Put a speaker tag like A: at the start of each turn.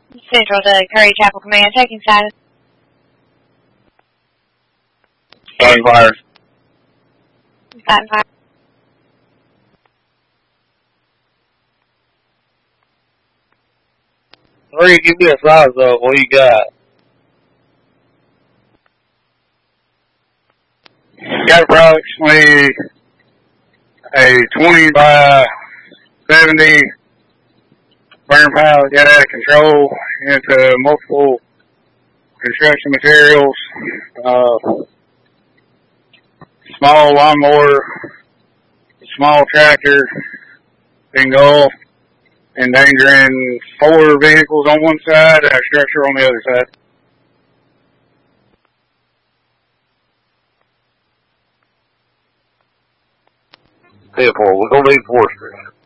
A: Central to Curry Chapel Command, taking status.
B: Starting fire.
A: Starting fire.
B: Three, give me a size up. What do you got? Got approximately a 20 by 70 burn pile got out of control into multiple construction materials, small lawnmower, small tractor, engulfed, endangering 4 vehicles on one side and a structure on the other side.
C: We're going to need forestry.